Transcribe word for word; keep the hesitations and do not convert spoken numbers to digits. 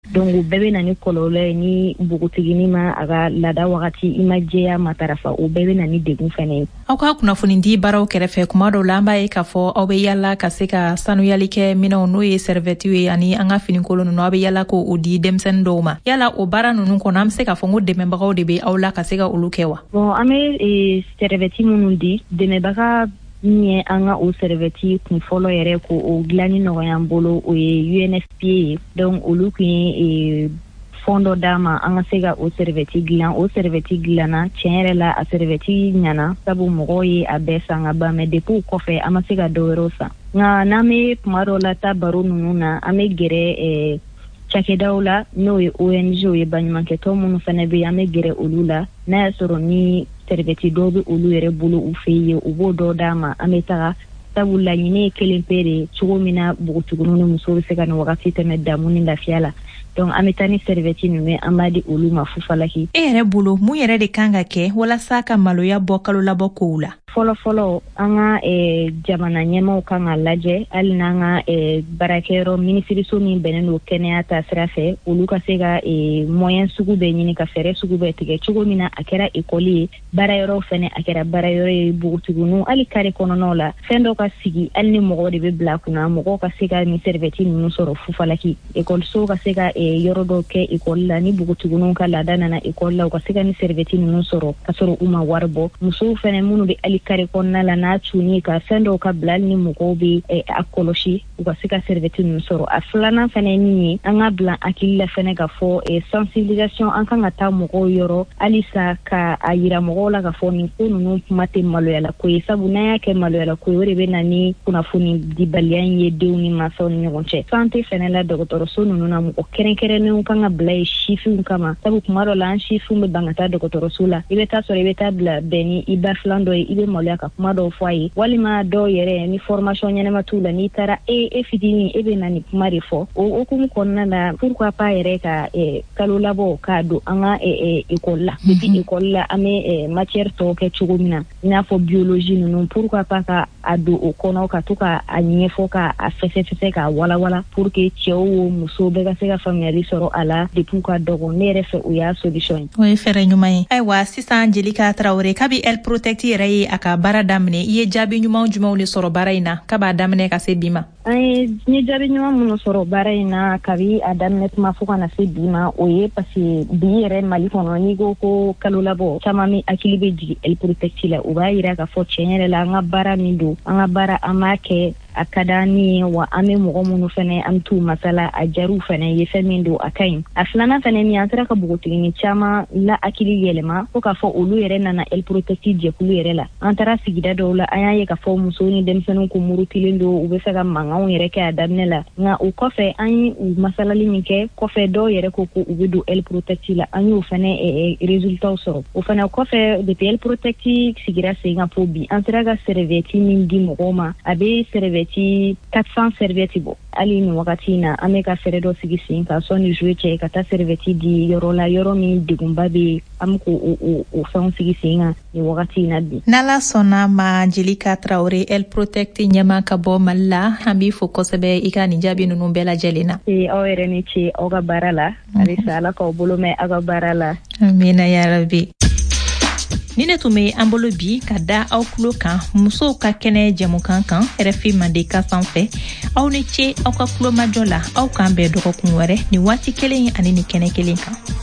donc o bɛɛ bɛ na ni kɔlɔlɔ ye ni npogotigini ma a ka laada wagati i ma jɛya matarafa o bɛɛ bɛ na ni degun fɛnɛ ye. Aw ka kunnafoni di baaraw kɛrɛfɛ kuma dɔw la an b'a ye k'a fɔ aw bɛ yala ka se ka sanuyali kɛ minɛnw n'o ye serviette ye ani an ka finikolon ninnu aw bɛ yala ko o di denmisɛnnin dɔw ma. Yala o baara ninnu kɔnɔ an bɛ se k'a fɔ ko dɛmɛbagaw de bɛ aw la ka se ka olu kɛ wa? Bon an bɛ serviette minnu di dɛmɛbaga min an ka o serviette kun fɔlɔ yɛrɛ ko o dilanni nɔgɔya an bolo o ye U N F P A ye donc olu kun ye fond dɔ d'a ma an ka se ka o serviette dilan o serviette dilanna tiɲɛ yɛrɛ la a serviette ɲana sabu mɔgɔw ye a bɛɛ san ka ban mais depuis o kɔfɛ an ma se ka dɔ wɛrɛw san nka n'an bɛ kuma dɔw la taa baro ninnu na an bɛ gɛrɛ cakɛdaw la n'o ye O N G o ye baɲumankɛtɔn minnu fana bɛ yen an bɛ gɛrɛ olu la n'a y'a sɔrɔ ni serviette dɔw bɛ olu yɛrɛ bolo u fɛ yen u b'o dɔ d'a ma an bɛ taga sabu laɲini ye kelen pe de cogo min na npogotigininw ni musow bɛ se ka nin wagati tɛmɛ damu ni lafiya la donc an bɛ taa ni serviette ninnu an b'a di olu ma fufalaki. E yɛrɛ bolo mun yɛrɛ de kan ka kɛ walasa ka maloya bɔ kalo labɔ kow la? Fɔlɔ-fɔlɔ an ka jamana ɲɛmaw kan ka lajɛ hali n'an ka baarakɛyɔrɔ minisiriso min bɛnnen don kɛnɛya ta sira fɛ olu ka se ka moyen sugu bɛɛ ɲini ka fɛɛrɛ sugu bɛɛ tigɛ cogo min na a kɛra ekɔli ye baarayɔrɔw fɛnɛ a kɛra baarayɔrɔ ye npogotigininw hali kare kɔnɔnaw la fɛn dɔw ka sigi hali ni mɔgɔw de bɛ bila kunna mɔgɔw ka se ka ni serviette ninnu sɔrɔ fufalaki ekɔlisow ka se ka yɔrɔ dɔw kɛ ekɔli la ni npogotigininw ka laada nana ekɔli la u ka se ka ni serviette ninnu sɔrɔ ka sɔrɔ u ma wari bɔ musow fɛnɛ minnu bɛ hali kare kɔnɔna la n'a cunni ka fɛn dɔw ka bila ni mɔgɔw bɛ a kɔlɔsi u ka se ka serviette ninnu sɔrɔ a filanan fɛnɛ ye min ye an ka bila hakili la fɛnɛ ka fɔ sensibilisation an kan ka taa mɔgɔw yɔrɔ halisa ka a yira mɔgɔw la ka fɔ nin ko ninnu kuma tɛ maloyala ko ye sabu n'an y'a kɛ maloyala ko ye o de bɛ na ni kunnafoni dibaliya in ye denw ni mansaw ni ɲɔgɔn cɛ santé fɛnɛ la dɔgɔtɔrɔso ninnu na mɔgɔ kɛrɛnkɛrɛnnenw kan ka bila ye sifinw kama sabu kuma dɔ la an sifinw bɛ ban ka taa dɔgɔtɔrɔso la i bɛ taa sɔrɔ i bɛ taa bila bɛn ni i ba filan dɔ ye i bɛ maloya ka kuma dɔw fɔ a ye walima dɔw yɛrɛ ni formation ɲɛnɛma t'u la n'i taara e e fitinin e bɛ na ni kuma de fɔ o hukumu kɔnɔna la pourquoi pas yɛrɛ ka kalo labɔ k'a don an ka ekɔli la depuis ekɔli la an bɛ matière tɔw kɛ cogo min na i n'a fɔ biologie ninnu pourquoi pas ka a don o kɔnɔ ka to ka a ɲɛfɔ ka a fɛsɛfɛsɛ k'a walawala pour que cɛw o musow bɛɛ ka se ka faamuyali sɔrɔ a la depuis ka dɔgɔ ne yɛrɛ fɛ o y'a solution ye. O ye fɛɛrɛ ɲuman ye. Ayiwa sisan Jelika Traoré kabi Elle Protect yɛrɛ ye a ka baara daminɛ i ye jaabi ɲuman jumɛnw de sɔrɔ baara in na kab'a daminɛ ka se bi ma? An ye ni jaabi ɲuman minnu sɔrɔ baara in na kabi a daminɛ tuma fo ka na se bi ma o ye parce que bi yɛrɛ Mali kɔnɔ n'i ko ko kalo labɔ caman min hakili bɛ jigin Elle Protect la o b'a yira k'a fɔ tiɲɛ yɛrɛ la an ka baara min don an ka baara an b'a kɛ a ka d'an ye wa an bɛ mɔgɔ minnu fɛnɛ an bɛ t'u masala a jaruw fɛnɛ ye fɛn min don a ka ɲi a filanan fɛnɛ min an sera ka npogotiginin caman la hakili yɛlɛma fo k'a fɔ olu yɛrɛ nana Elle Protect jɛkulu yɛrɛ la an taara sigida dɔw la an y'a ye k'a fɔ musow ni denmisɛnninw ko murutilen don u bɛ fɛ ka mankanw yɛrɛ kɛ a daminɛ la nka o kɔfɛ an ye u masalali min kɛ kɔfɛ dɔw yɛrɛ ko ko u bɛ don Elle Protect la an y'o fɛnɛ résultats sɔrɔ o fɛnɛ kɔfɛ depuis Elle Protect sigira sen kan fo bi an sera ka serviette min di mɔgɔw ma a bɛ serviette quatre cents serviettes bɔ hali nin wagati in na an bɛ ka fɛɛrɛ dɔ sigi sen kan sɔnni juillet cɛ ka taa serviette di yɔrɔ la yɔrɔ min degunba bɛ an bɛ k'o o fɛnw sigi sen kan nin wagati in na bi. N'Ala sɔnna ma Jelika Traoré Elle Protect ɲɛma ka bɔ Mali la an b'i fo kosɛbɛ i ka nin jaabi ninnu bɛɛ lajɛlen na. ee aw yɛrɛ ni ce aw ka baara la halisa Ala k'aw bolo mɛn aw ka baara la. Amina yarabi. Ni ne tun bɛ an bolo bi ka da aw tulo kan musow ka kɛnɛ jɛmukan kan R F I Mandeka sanfɛ aw ni ce aw ka tulomajɔ la aw k'an bɛn dɔgɔkun wɛrɛ ni waati kelen ani ni kɛnɛ kelen kan.